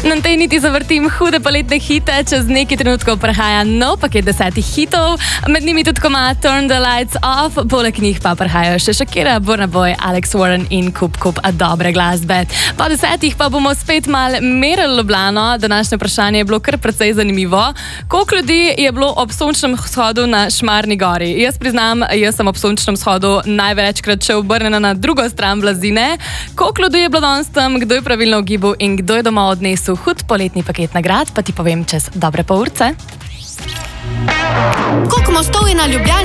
Na tej niti zavrtim hude poletne hite, čez nekaj trenutkov prihaja nov paket 10 hitov, med njimi tudi komad Turn the Lights Off, poleg njih pa prihajajo še Shakira, Burna Boy, Alex Warren in kup dobre glasbe. Po 10 pa bomo spet mal merili Ljubljano. Današnje vprašanje je bilo kar precej zanimivo. Koliko ljudi je bilo ob sončnem shodu na Šmarni gori? Jaz priznam, jaz sem ob sončnem shodu največkrat še obrnjena na drugo stran blazine. Koliko ljudi je bilo danes tam, kdo je pravilno ugibal in kdo je doma odnesel hud poletni paket nagrad, pa ti povem čez dobre pol urce. Koliko mostov je na Ljubljani?